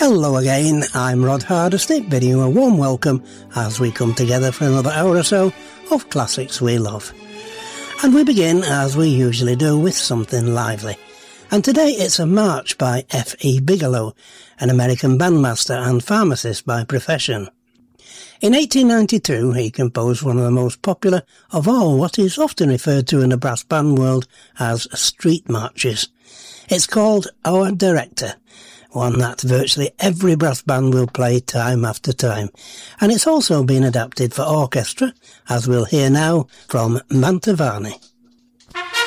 Hello again, I'm Rod Hardesty, bidding you a warm welcome as we come together for another hour or so of classics we love. And we begin, as we usually do, with something lively. And today it's a march by F.E. Bigelow, an American bandmaster and pharmacist by profession. In 1892 he composed one of the most popular of all what is often referred to in the brass band world as street marches. It's called Our Director, one that virtually every brass band will play time after time, and it's also been adapted for orchestra, as we'll hear now from Mantovani.